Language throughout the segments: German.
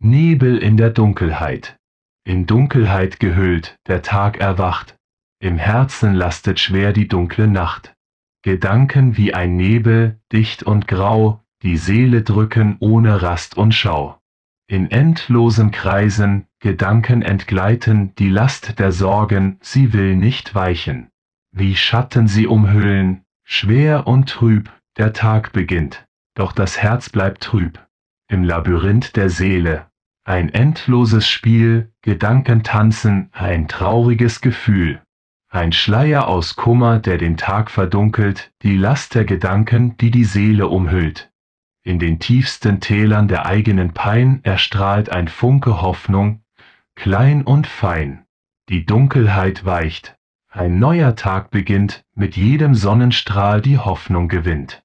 Nebel in der Dunkelheit. In Dunkelheit gehüllt, der Tag erwacht. Im Herzen lastet schwer die dunkle Nacht. Gedanken wie ein Nebel, dicht und grau, die Seele drücken ohne Rast und Schau. In endlosen Kreisen, Gedanken entgleiten, die Last der Sorgen, sie will nicht weichen. Wie Schatten sie umhüllen, schwer und trüb, der Tag beginnt, doch das Herz bleibt trüb. Im Labyrinth der Seele, ein endloses Spiel, Gedanken tanzen, ein trauriges Gefühl. Ein Schleier aus Kummer, der den Tag verdunkelt, die Last der Gedanken, die die Seele umhüllt. In den tiefsten Tälern der eigenen Pein erstrahlt ein Funke Hoffnung, klein und fein. Die Dunkelheit weicht, ein neuer Tag beginnt, mit jedem Sonnenstrahl die Hoffnung gewinnt.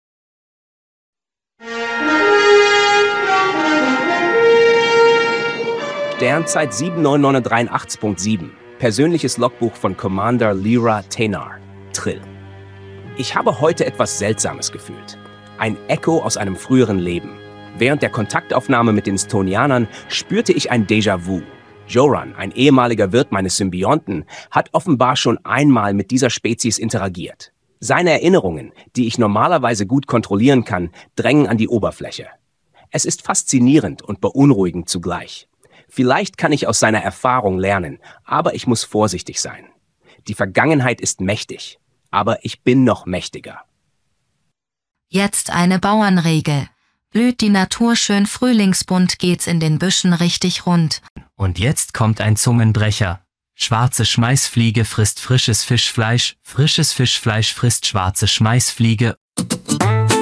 Sternzeit 79983.7. Persönliches Logbuch von Commander Lyra Tenar, Trill. Ich habe heute etwas Seltsames gefühlt. Ein Echo aus einem früheren Leben. Während der Kontaktaufnahme mit den Stonianern spürte ich ein Déjà-vu. Joran, ein ehemaliger Wirt meines Symbionten, hat offenbar schon einmal mit dieser Spezies interagiert. Seine Erinnerungen, die ich normalerweise gut kontrollieren kann, drängen an die Oberfläche. Es ist faszinierend und beunruhigend zugleich. Vielleicht kann ich aus seiner Erfahrung lernen, aber ich muss vorsichtig sein. Die Vergangenheit ist mächtig, aber ich bin noch mächtiger. Jetzt eine Bauernregel. Blüht die Natur schön frühlingsbunt, geht's in den Büschen richtig rund. Und jetzt kommt ein Zungenbrecher. Schwarze Schmeißfliege frisst frisches Fischfleisch frisst schwarze Schmeißfliege